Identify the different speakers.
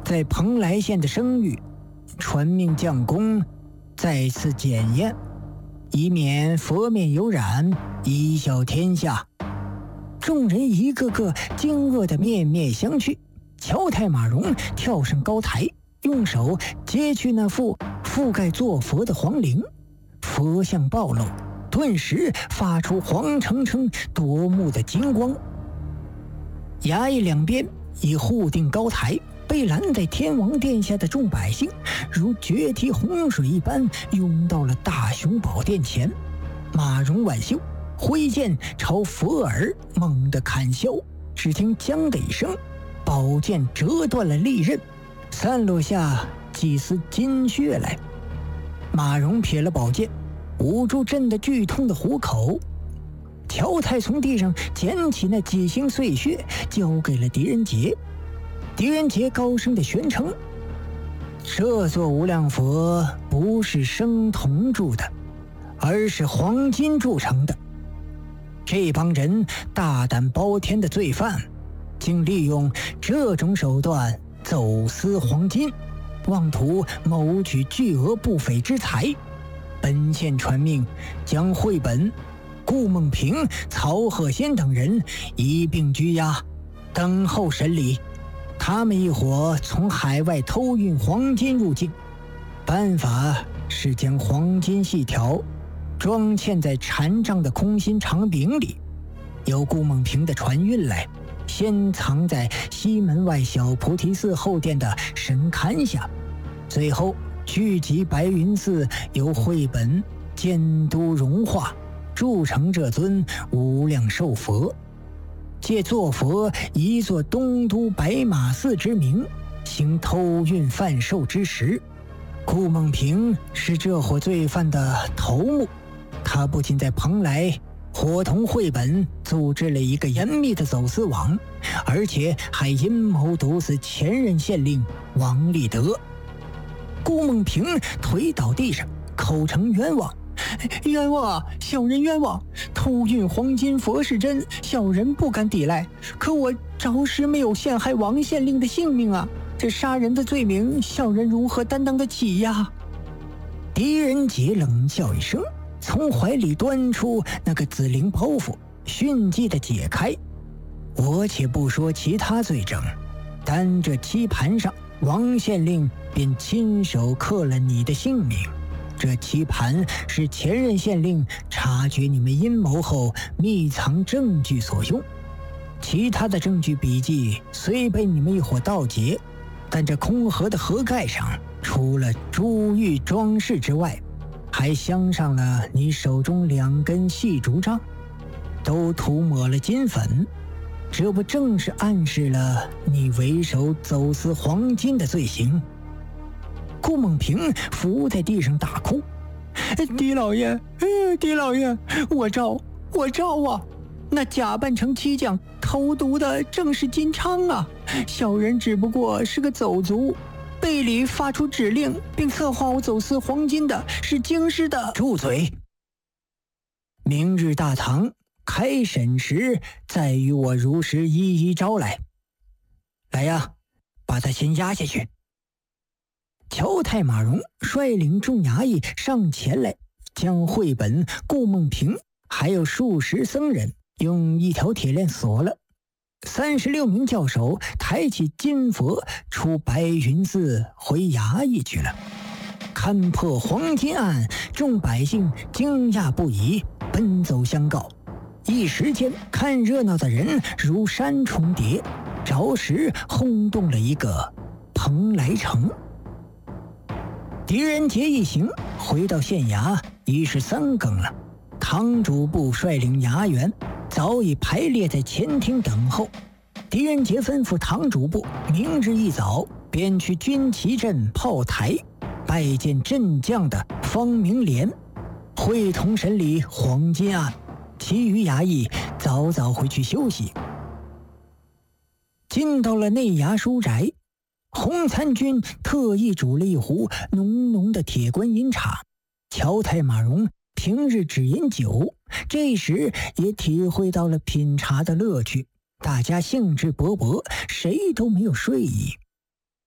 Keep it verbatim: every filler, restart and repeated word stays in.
Speaker 1: 在蓬莱县的声誉，传命将功再次检验，以免佛面有染，贻笑天下。众人一个个惊愕的面面相觑。乔太马荣跳上高台，用手揭去那副覆盖坐佛的黄绫，佛像暴露，顿时发出黄澄澄夺目的金光。衙役两边已护定高台，被拦在天王殿下的众百姓如决堤洪水一般涌到了大雄宝殿前。马荣挽袖挥剑朝佛耳猛地砍削，只听将的一声，宝剑折断了利刃，散落下几丝金血来。马荣撇了宝剑，捂住震得剧痛的虎口。乔太从地上捡起那几星碎屑，交给了狄仁杰。狄仁杰高声的宣称：这座无量佛不是生铜铸的，而是黄金铸成的。这帮人大胆包天的罪犯，竟利用这种手段走私黄金，妄图谋取巨额不菲之财。本县传命，将绘本、顾梦平、曹鹤仙等人一并拘押，等候审理。他们一伙从海外偷运黄金入境，办法是将黄金细条装嵌在缠帐的空心长柄里，由顾梦平的船运来，先藏在西门外小菩提寺后殿的神龛下，最后聚集白云寺，由绘本监督融化，铸成这尊无量寿佛。借坐佛一座东都白马寺之名，行偷运贩售之实。顾梦平是这伙罪犯的头目，他不仅在蓬莱伙同绘本组织了一个严密的走私网，而且还阴谋毒死前任县令王立德。顾梦平腿倒地上，口称冤枉：冤枉啊，小人冤枉！偷运黄金佛是真，小人不敢抵赖，可我着实没有陷害王县令的性命啊！这杀人的罪名，小人如何担当得起呀？狄仁杰冷笑一声，从怀里端出那个紫绫包袱，迅即地解开。我且不说其他罪证，单这棋盘上，王县令便亲手刻了你的姓名。这棋盘是前任县令察觉你们阴谋后密藏证据所用，其他的证据笔记虽被你们一伙盗劫，但这空盒的盒盖上除了珠玉装饰之外，还镶上了你手中两根细竹杖，都涂抹了金粉，这不正是暗示了你为首走私黄金的罪行？顾梦平伏在地上大哭：狄老爷，狄老爷，我招我招啊！那假扮成漆匠投毒的正是金昌啊！小人只不过是个走卒，背里发出指令并策划我走私黄金的是京师的。住嘴！明日大堂开审时，再与我如实一一招来。来呀，把他先押下去。乔太马荣率领众衙役上前来，将绘本、顾梦平还有数十僧人用一条铁链锁了。三十六名教首抬起金佛出白云寺回衙役去了。看破黄金案，众百姓惊讶不已，奔走相告。一时间，看热闹的人如山重叠，着实轰动了一个蓬莱城。狄仁杰一行回到县衙，已是三更了。堂主部率领衙员早已排列在前厅等候。狄仁杰吩咐堂主部明日一早便去军旗镇炮台拜见镇将的方明廉，会同审理黄金案。其余衙役早早回去休息。进到了内衙书宅，洪参军特意煮了一壶浓浓的铁观音茶。乔太马荣平日只饮酒，这时也体会到了品茶的乐趣，大家兴致勃勃，谁都没有睡意。